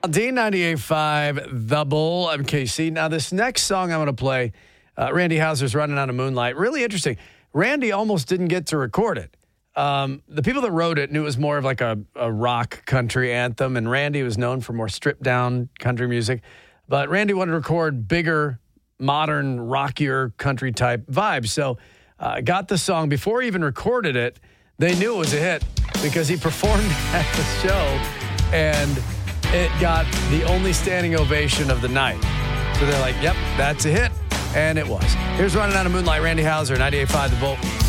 D98.5, The Bull. I'm KC. Now, this next song I'm going to play, Randy Houser's Running on a Moonlight. Really interesting. Randy almost didn't get to record it. The people that wrote it knew it was more of like a rock country anthem, and Randy was known for more stripped-down country music. But Randy wanted to record bigger, modern, rockier country-type vibes. So got the song. Before he even recorded it, they knew it was a hit because he performed at the show, and it got the only standing ovation of the night. So they're like, yep, that's a hit. And it was. Here's Running on a Moonlight, Randy Houser, 98.5 The Bull.